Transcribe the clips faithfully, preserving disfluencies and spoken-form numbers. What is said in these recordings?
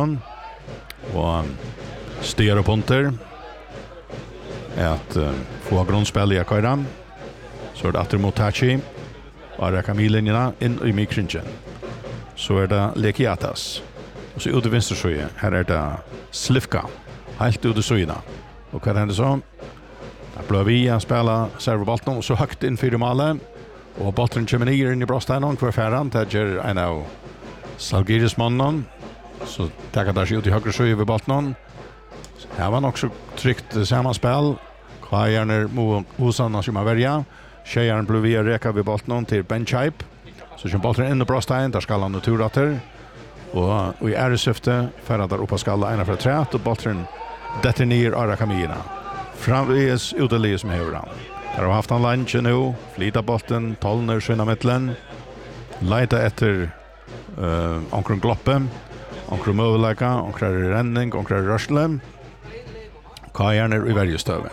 bollnon och styra punter att uh, få grundspel i Akairam. Så är det Atter Motachi och Araka Milinjerna in i mikringen. Så är det Lekiatas. Och så ut i vänstersöje. Här är det Slivka. Helt ut i söjena. Och vad händer så? Där blev vi att spela servobolten och så högt in fyra mål. Och bollen kommer ner in i bröststenen kvar färran. Det gör en av Salgiris mannen. Så tackar där sig ut i högre söje vid bollen. Här var också tryckt sammanspel. Kajarner mot Osanna som har välja. Tjejaren blev via reka vid bollen till Benchhype. Så som bollen in i bröststenen, där ska han naturater. Och i äresyfte färrar där uppe skalla ena för trät och bollen detter ner Arakamierna. Framvis utelivet som hever han. Där har haft han lunch nu, flyta bollen, tolner skyna mittlen. Leita efter uh, omkring gloppe, omkring möjliga, omkring renning, omkring rörsle. Kajarner i varje stöve.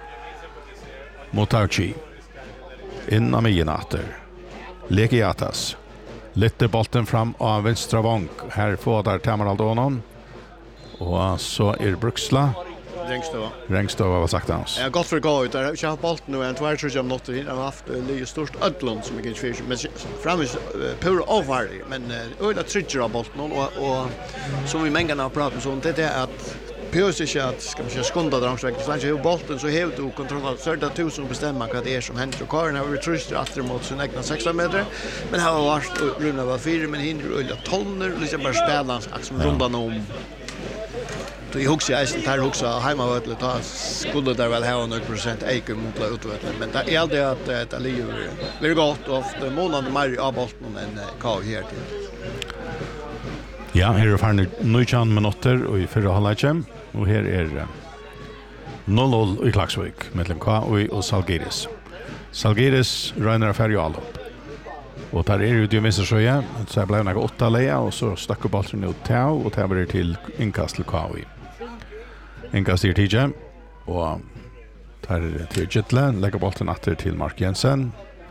Motauchi. In av mienater. Lekiatas. Lite bollen fram av vänstra vank. Här får där Tamaraldonon. Och så är Bruksla. Rängstova. Rängstova var sagt hans. Jag har gått för att gå ut där. Jag har bollen nu en tvär tror jag om något. Jag har haft lite störst ödlund som jag kan inte men framis pura avvarlig. Men öda trycker av bollen och, och som vi mängden har pratat om det är att Pös inte att ska man säga skunda där också. Så han bollen så helt och kontroll så det tusen att bestämma vad det är som händer och Karin har vi trust att mot sin egna sexton meter. Men här har varit runda var fyra men hindrar ölla tonner liksom bara spela som rundan om. Så jag huxar jag tar huxa hemma vart att ta skulle där väl ha några procent äker mot utveckling men det är det att det är ju väldigt gott och ofta månaden mer av bollen än K här till. Ja, här är fan nitton minuter och i förra halvlek. Och här är noll noll i Klaksvik mellan K O och Salgiris. Salgiris rönnar färg allop. Och där är ju det minst så ja, så blev det åtta läge och så stack bollen ut till och tar det till inkast till K O. Inkast till T J och tar till Jetland, lägger bollen åter till Mark Jensen.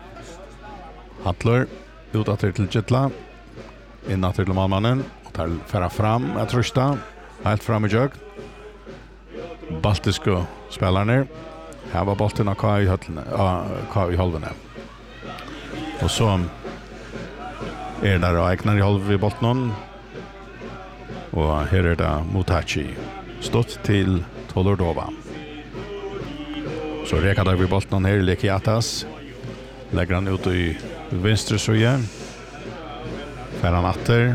Hattler ut åter till Jetland. In åter till målmannen och tar färra fram att rusta. Helt fram i jök. Baltiska spelarna. Här var bollen av K I K I halvene. Och så är där och ägnar i halv i bollen. Och här är det Motachi. Stått till Tolordova. Så räkar där vid bollen här Lekiatas. Lägger han ut i vänster söje. Färran atter.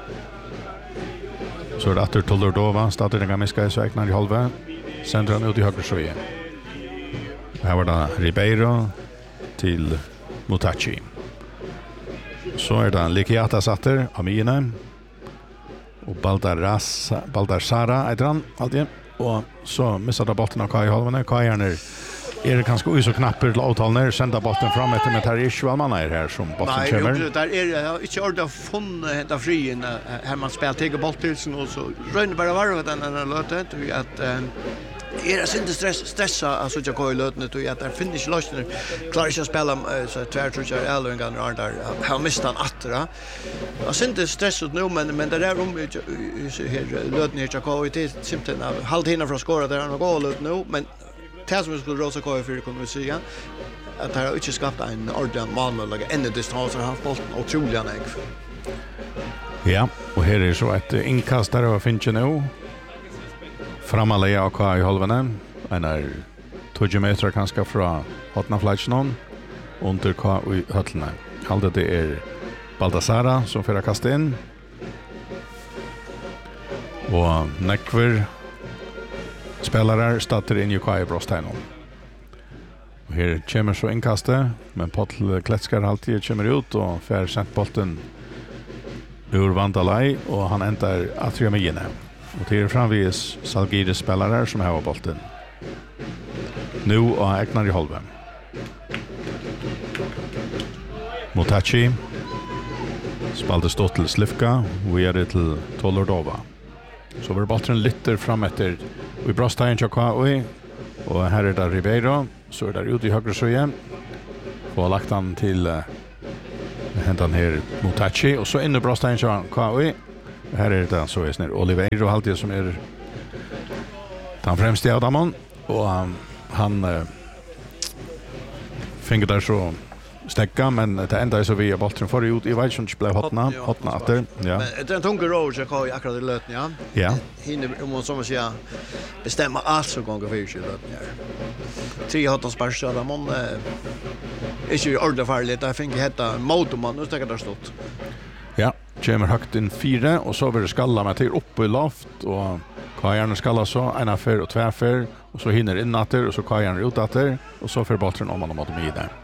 Så är det atter Tolordova. Startar den gamla skaj så ägnar i halva. Sänder han ut i höger söje. Här var det Ribeiro till Motachi. Så är det Lekiatas atter, Amine. Och Baldaras, Baldarsara heter han alltid. Och så missar det bollen av Kai halvene. Kai är är det kanske så knapper till avtalen sända bollen fram efter med Terry Schwalman är här som bollen kommer. Nej, där är jag inte ordat funnet hända frien här man spelar till bolltilsen och så rönner bara varva den den låten att är det inte stress stressa alltså jag går i lötnet och att där finns lösningar klarar inte att spela så tvär tror jag eller en gång där har mist han attra. Jag syns inte stressat nu men men det där om här lötnet jag går i till simpelt halv hinna från skora där han går löt nu men det som skulle rosa kvar för kan vi säga att det har inte skapat en ordentlig målmöjlighet ännu distans har haft bollen otroliga nägg. Ja, och här är så att inkastare av Finche nu. Framalega och K I halvene. En är tjugo meter kanske från hotnaflatchen under K I höllene. Allt det är Baldassara som får kasta in. Och Nekver spelare startar in i K I bröststenen. Och här kommer så inkastet, men Potl Kletskar alltid kommer ut och får sent bollen ur Vandalaj och han ändrar Atria Mine. Och till framvis Salgiris spelare som har bollen. Nu och ägnar i halva. Motachi spalde stått till Slivka och är det till Tolordova. Så var bollen lytter fram efter vi bröstar K O och här är det Ribeiro så är det ute i höger så igen. Och lagt han till uh, häntan här Motachi och så inne bröstar K O Här är det så är snär Oliveira alltid som är han främst i Adamon och um, han uh, fick där så stäcka men det enda är så vi har bollen för ut i vet som inte blev hotna hotna åter ja. Men det är en tunga roll så kan jag akkurat det löten ja. Ja. Hinner om man som säga bestämma allt så gånger för sig löten här. Tre hotna sparsa där man är ju ordentligt farligt där fick heta motorman nu stäcker där stått. Ja, kommer högt in fyra och så blir det skalla med till uppe i loft och Kajan skalla så en affär och tvärfär och så hinner in natter och så Kajan ut åter och så för bollen om man mot mig där.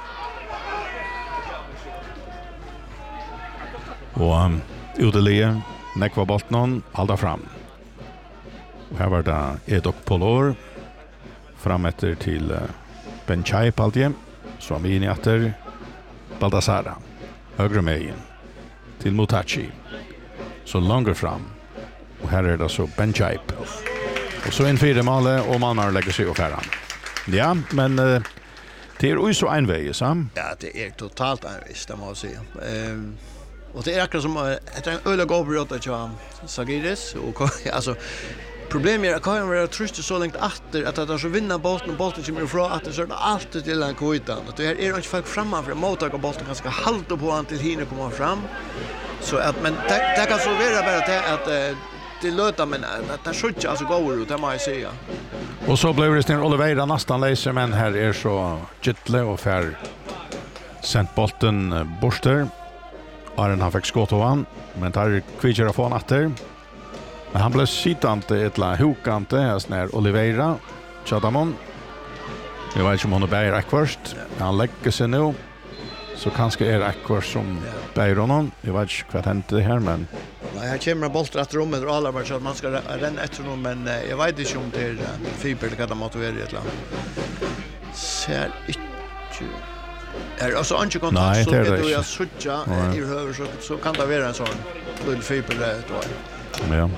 Och um, utelige nekva bollen halda fram. Och här var det Edok Polor fram efter till uh, Ben Chai Paldje som vi in i åter Baldassara högre mejen till Mutachi så långt fram och här är det så Ben Chai och så en fyra mål och man lägger sig och färran. Ja, men uh, det är ju så en väg, så? Ja, det är totalt envis, det måste jag säga. Um... Och det är akkurat som att en öl går brott att jag Sagiris och alltså problemet är att kan vara trust så långt efter att det så vinna bollen och bollen kommer ifrån att det så allt till en kvitan. Det är är inte folk framan för mottag och bollen ganska halta på han till hinner komma fram. Så att men det, det kan så vara bara det att det låter men att det skjuter alltså går ut det måste jag säga. Och så blev det sen Oliveira nästan läser men här är så Gytle och för sent bollen borster. Aren han fick skott av han, men tar kvitter av han efter. Men han blev sittande ett la hukante här när Oliveira Chadamon. Jag vet inte om hon är bäger akvarst. Han lägger sig nu. Så kanske är akvarst som bäger honom. Jag vet inte vad hände det här, men... Nej, här kommer bollar efter rummet och alla bara så att man ska renna efter honom, men jag vet inte om det är fiber eller vad det måste vara i ett land. Ser inte... Är alltså inte kontakt så att du är sucha i huvud så så kan det vara en sån full fiber där då. Ja.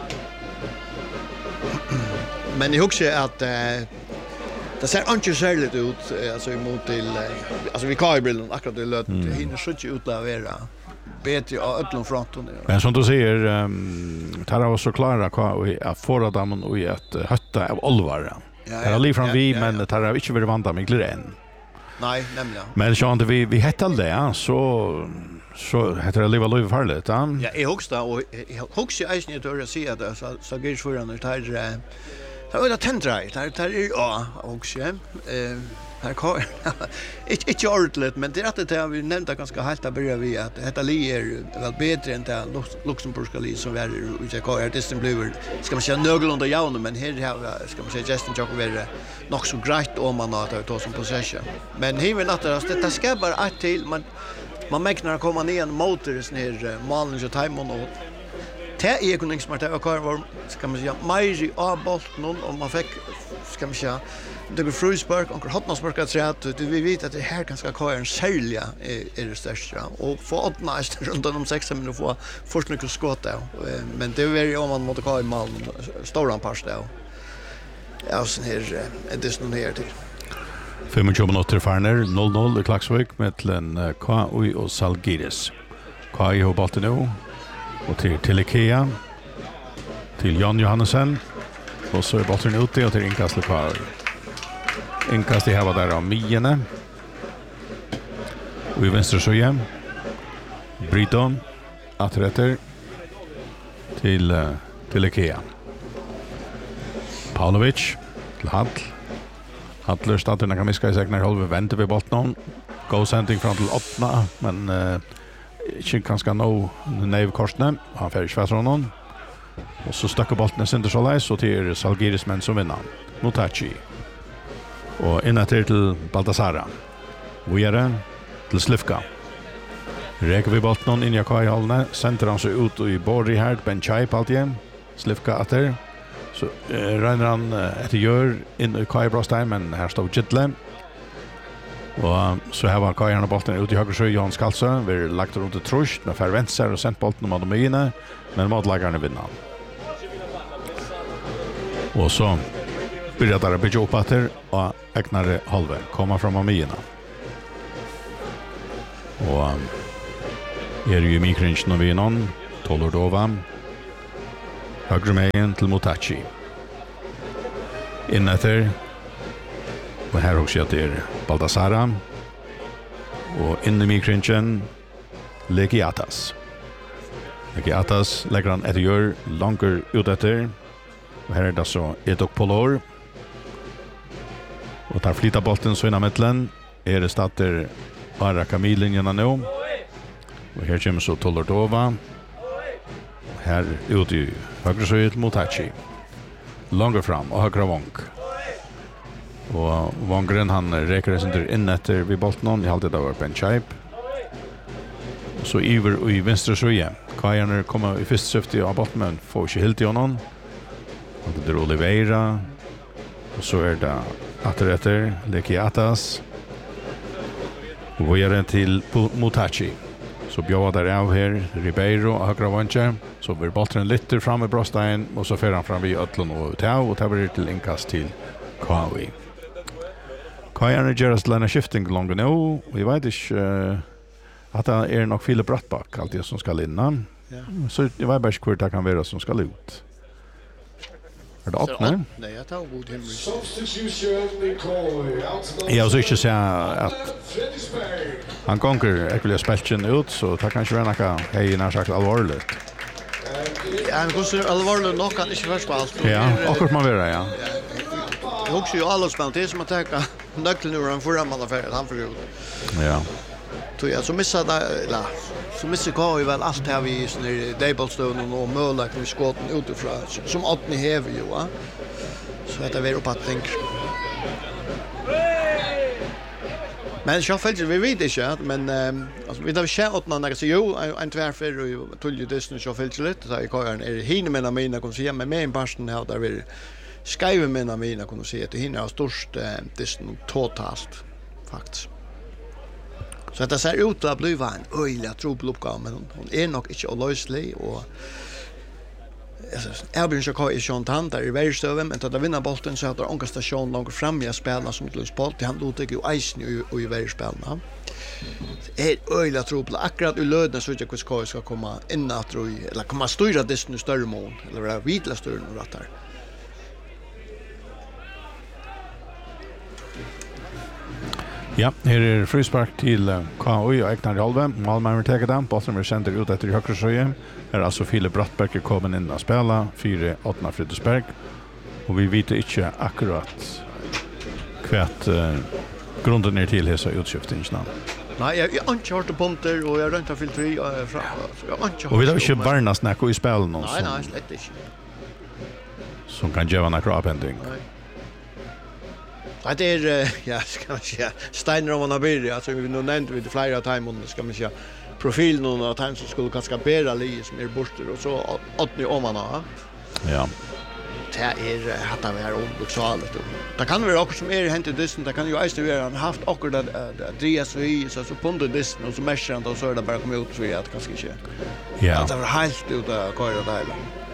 Men jag husar att det ser inte särskilt ut alltså emot till alltså vi kan ju bilden akkurat det låt hinner sucha ut där vara bättre av öllon fronten. Men som du säger um, tar av så klara att få dem och att hötta av allvar. Det är liksom vi men tar av inte vill vänta med glädjen. Nej, nämligen. Men så inte vi vi heter det ja, så så heter det leva liv farligt, ja. Ja, i högsta och högsta är inte att säga det så så går för den där där är det tendra, där där ja, också. Eh här kan inte inte ordentligt men det är att det vi nämnde ganska helt att börja vi att detta li är väl bättre än det Luxemburgska li som är ute i Kajer det blir ska man säga någorlunda jämna men här ska man säga Justin Jock är nog så grejt om man har att ta som possession men hiven att det ska bara att till man man mäknar komma ner en motor ner Malmö och Timon och det är ekonomiskt smart att var ska man säga Mairi av bollen och man fick ska man säga det går Frusberg och Hotnosberg att säga att vi vet att det här ganska kvar en sälja är det största och få åtta nästa runt om sex minuter få först mycket skott där men det är ju om man måste gå i mål stora pass där. Ja så här är det snön här till. tjugofem minuter farner noll noll i Klaksvik med en K U och Salgiris. K U har bollen nu och till till Ikea till Jan Johansen och så är bollen ute och till inkast lokal. Inkast i hava där av Miene. Och i vänster så igen. Briton. Aträtter. Till, uh, till Ikea. Paulovic. Till Hall. Hattler startar när kan miska i segnar halv väntar vi botten. Go sending fram till åtta. Men uh, inte ganska nå növ korsne. Han färdig fast honom. Och så stackar bollen sin så läs och till Salgiris män som vinner. Mutachi. Och innan till Baldassara. Vi är det till Slivka. Räcker vi bollen in i Kaj-hållene. Senter han sig ut i Borri här. Ben Chai på allt igen. Slivka efter. Så eh, regner han eh, etter gör in i Kaj-Brostein. Men här står Gytle. Och um, så här var Kaj-hållene bollen ut i höger sjö. Johan Skalsö. Vi har lagt runt ett trusht med färre vänster och sendt bollen om de är inne. Men måtlaggarna vinner. Och så börjar där bygga upp efter och ägnare halva komma från Amina. Och um, är ju mikrinchen och vi någon tolor då va högre mejen till Motachi. Innetter, og her også at det er Baldassara, og inne i mikringen, Legiatas. Legiatas legger han etter gjør langer ut etter, og her er det så Edok Polor, og tar flytta bolten så innan mittlen, er det stater Ara Kamillinjena nå, og her kommer så Tollerdova, og her ut i høyre søyt mot Hachi. Langer fram og høyre vank. Og vangren han reker sin tur inn etter vid bolten, jeg halte det var Ben Chaip. Og så Iver og i venstre søye. Kajerne kommer i første søfte av bolten, men får ikke helt i honom. Og det er Oliveira. Og så er det atter etter Lekiatas. Og vi er en til Motachi. Så bjøver der av her Ribeiro og høyre vantje. Så blir bolten litt fram i brostein, og så fer han fram vid Øtlund og Tau, og tar vi til innkast til Kawi. Kajerne gjør oss til en skifting langt nå, og jeg vet ikke uh, at det er nok Philip Brattbakk alltid som skal innan. Ja. Så jeg vet bare ikke hvor det kan være som skal ut. Er det åttende? Nei, jeg tar god himmel. Jeg har også ikke sett at han gonger ekkelig speltjen ut, så det kan ikke være noe hei nær sagt alvorlig. Ja, men hvordan alvorlig nok kan ikke først på alt. Ja, akkurat man være, ja. Jeg husker jo alle spennende til som har taget nøkkelen ur han forrige mannaferien, han forrige ut. Ja. Ja, så missar det, eller, så missar K I väl allt här vi sån här daybollstövnen och möjlighet med skåten utifrån, som åttni hever ju, va? Så att det är uppe att tänka. Men jag fällt vi vet inte, men um, alltså vi har sett åttna när så jo en tvärför och tullju Disney så fällt lite så i kajan är hinner med mina kan säga men med en barsten här där vi skriver med mina kan säga att hinner har störst uh, Disney totalt faktiskt. Så det ser ut att bli en öjliga tropeluppgave, men hon, hon är nog inte olöslig. Och jag blir inte kvar i sånt hand där i världstöven, men att vinna bollen så att det är ånga station långt fram i spelarna som till boll. Det handlar inte om eisen och i världsspelarna. Det är öjliga tropel. Akkurat i löden så att jag ska ska komma in att eller komma styra det större mål, eller vara vidla större än rätt här. Ja, her er frispark til uh, K I og Egnar i halve. Malmøy teker dem. Bolten blir sendt ut etter i høyre søye. Her er altså Philip Brattberg kommet inn og spela. Fire åttende Fridesberg. Og vi vet ikke akkurat hvert uh, grunden er til hese utskiftingen. Nei, jeg har ikke hørt punkter, og jeg har rønt å fylle tre. Og vi har ikke varna snakke i spillet noen nei, nei, slett ikke. Som kan gjøre noen avhending. Nei. Det är ja, ska man säga Steiner om man blir alltså vi nu nämnde vi det flera timmar ska man säga profil någon av timmar som skulle kanske bära li som är borster och så åttni om man har. Ja. Det är hatta vi här olycksaligt. Det kan vara också som är hänt i dysten, det kan ju ästa vi har haft akkurat att Andreas vi så så på dysten och så mäschar han då så är det bara komma ut så att kanske inte. Ja. Det var helt ut att köra där.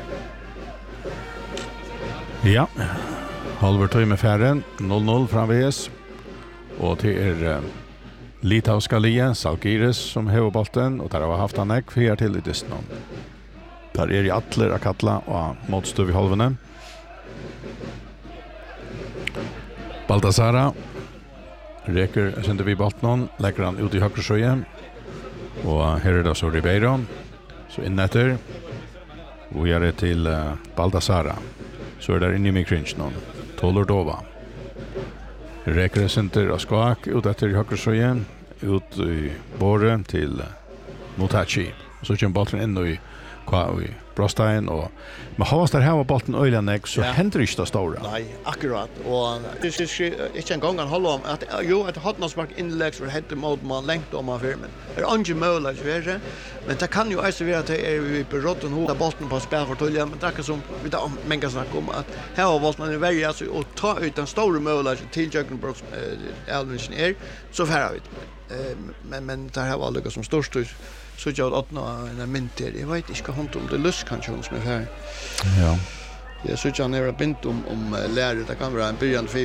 Ja. Halver tøy med færren, noll noll framveges. Og til er uh, Litauska Lie, Salgiris, som hever bolten, og der har vi haft han ekk fyr til i Disney. Der er i atler av Katla og motstøv i halvene. Baldassara reker sender vi bolten, legger han ut i høyre sjøye. Og her er det så Ribeiro, så innetter. Og vi er det til uh, Baldassara. Så er det inne i mikringen. Tollerdova. Reker center av skak ut etter høyre søye, ut i båren til Motachi. Så kommer bolten inn i, i Brostein. Og, men havast der her var bolten øyelig nek, så ja. Hender ikke det store. Nei, akkurat. Og det er ikke en gang han holder om at jo, et hotnadspark innlegg som heter mot man lengt om av firmen. Det er ikke mulig å være, men det kan jo også være at det er vi på rotten hodet bolten på spil for tulja, men det er ikke som vi da mange snakker om, at her var bolten i verre, altså, å ta ut den store mulig til Jøkenbrooks Elvinsen er, så færre vi det. Men, men det her var lykkes som størst, så jag åt en mynter. Jag vet inte hur om det lust kanske hon som är här. Ja. Jag så jag när bint om om lärare det kan vara en början för